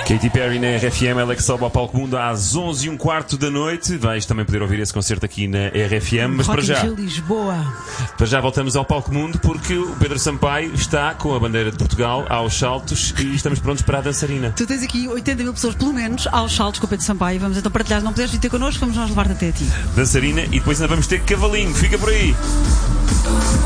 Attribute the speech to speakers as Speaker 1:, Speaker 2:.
Speaker 1: Katy Perry na RFM, ela que sobe ao Palco Mundo às 11h15 da noite. Vais também poder ouvir esse concerto aqui na RFM. Mas
Speaker 2: Rock in Rio, Lisboa.
Speaker 1: Para já voltamos ao Palco Mundo, porque o Pedro Sampaio está com a bandeira de Portugal aos saltos e estamos prontos para a dançarina.
Speaker 2: Tu tens aqui 80 mil pessoas, pelo menos, aos saltos com o Pedro Sampaio. Vamos então partilhar. Não puderes vir ter connosco, vamos nós levar-te até a ti.
Speaker 1: Dançarina e depois ainda vamos ter cavalinho. Fica por aí.